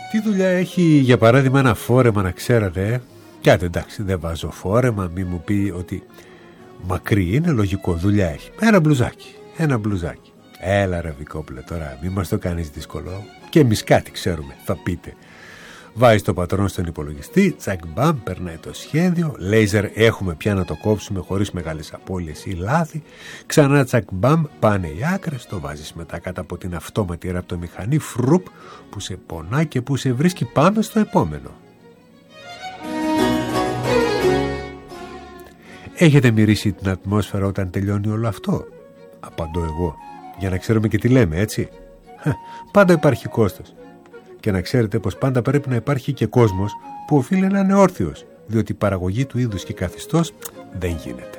Τι δουλειά έχει για παράδειγμα ένα φόρεμα, να ξέρατε? Κάτι εντάξει, δεν βάζω φόρεμα, μη μου πει ότι μακρύ είναι, λογικό, δουλειά έχει. Ένα μπλουζάκι. Έλα ρε Βικόπουλε τώρα, μη μας το κάνεις δύσκολο. Και εμείς κάτι ξέρουμε, θα πείτε. Βάζει το πατρόν στον υπολογιστή, τσακ μπαμ, περνάει το σχέδιο, λέιζερ έχουμε πια να το κόψουμε χωρίς μεγάλες απώλειες ή λάθη, ξανά τσακ μπαμ, πάνε οι άκρες, το βάζεις μετά κάτω από την αυτόματη ραπτομηχανή, φρουπ, που σε πονά και που σε βρίσκει, πάμε στο επόμενο. Έχετε μυρίσει την ατμόσφαιρα όταν τελειώνει όλο αυτό? Απαντώ εγώ, για να ξέρουμε και τι λέμε, έτσι. Πάντα υπάρχει κόστος. Και να ξέρετε πως πάντα πρέπει να υπάρχει και κόσμος που οφείλει να είναι όρθιος, διότι η παραγωγή του είδους και καθιστός δεν γίνεται.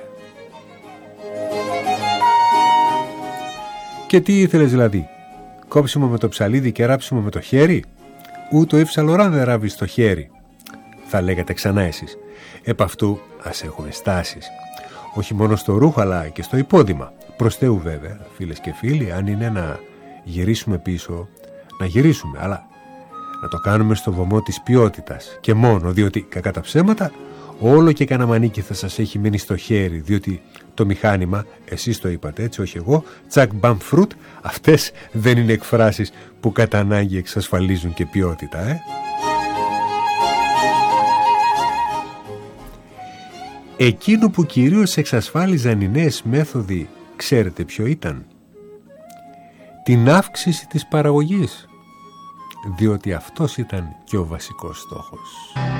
Και τι ήθελες δηλαδή? Κόψιμο με το ψαλίδι και ράψιμο με το χέρι? Ούτε ο Ιβ Σεν Λοράν δεν ράβει στο χέρι, θα λέγατε ξανά εσείς. Επ' αυτού ας έχουμε στάσεις. Όχι μόνο στο ρούχο αλλά και στο υπόδημα. Προς Θεού βέβαια, φίλες και φίλοι, αν είναι να γυρίσουμε πίσω, να γυρίσουμε, αλλά να το κάνουμε στο βωμό της ποιότητας και μόνο, διότι κακά τα ψέματα όλο και κανένα μανίκι θα σας έχει μείνει στο χέρι, διότι το μηχάνημα, εσείς το είπατε έτσι, όχι εγώ, τσακ μπαμ φρουτ, αυτές δεν είναι εκφράσεις που κατά ανάγκη εξασφαλίζουν και ποιότητα, Εκείνο που κυρίως εξασφάλιζαν οι νέες μέθοδοι, ξέρετε ποιο ήταν? Την αύξηση της παραγωγής, διότι αυτός ήταν και ο βασικός στόχος.